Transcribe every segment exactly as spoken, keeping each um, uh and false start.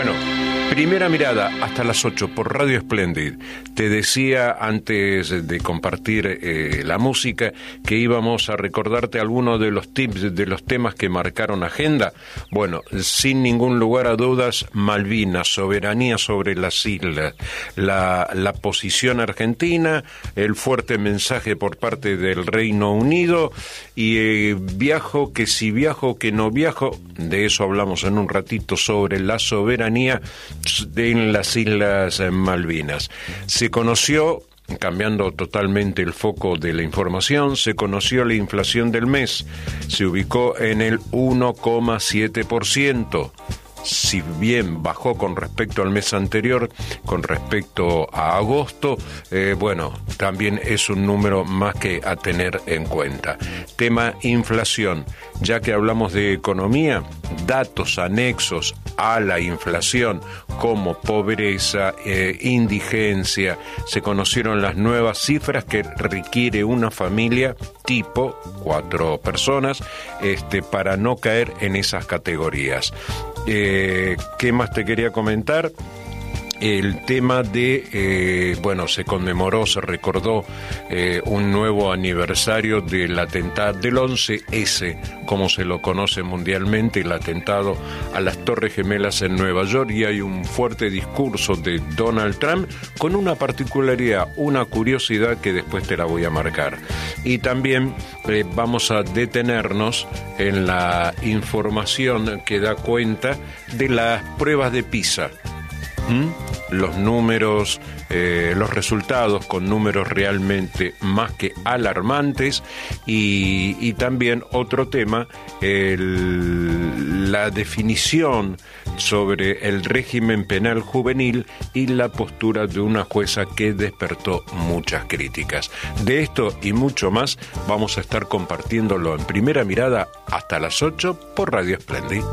Bueno, primera mirada hasta las ocho por Radio Splendid. Te decía antes de compartir eh, la música que íbamos a recordarte algunos de los tips, de los temas que marcaron agenda. Bueno, sin ningún lugar a dudas, Malvinas, soberanía sobre las islas, la, la posición argentina, el fuerte mensaje por parte del Reino Unido y eh, viajo, que si viajo, que no viajo, de eso hablamos en un ratito, sobre la soberanía en las Islas Malvinas. Se conoció, cambiando totalmente el foco de la información, se conoció la inflación del mes, se ubicó en el uno coma siete por ciento. Si bien bajó con respecto al mes anterior, con respecto a agosto, eh, bueno, también es un número más que a tener en cuenta. Tema inflación, ya que hablamos de economía, datos anexos a la inflación como pobreza, eh, indigencia, se conocieron las nuevas cifras que requiere una familia tipo cuatro personas este, para no caer en esas categorías. Eh, ¿Qué más te quería comentar? El tema de, eh, bueno, se conmemoró, se recordó eh, un nuevo aniversario del atentado del once ese, como se lo conoce mundialmente, el atentado a las Torres Gemelas en Nueva York, y hay un fuerte discurso de Donald Trump con una particularidad, una curiosidad que después te la voy a marcar. Y también eh, vamos a detenernos en la información que da cuenta de las pruebas de PISA. ¿Mm? Los números, eh, los resultados con números realmente más que alarmantes, y, y también otro tema, el, la definición sobre el régimen penal juvenil y la postura de una jueza que despertó muchas críticas. De esto y mucho más vamos a estar compartiéndolo en Primera Mirada hasta las ocho por Radio Splendid.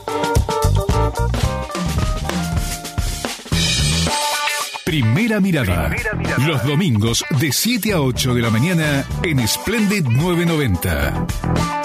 Primera mirada. Primera mirada. Los domingos de siete a ocho de la mañana en Splendid nueve noventa.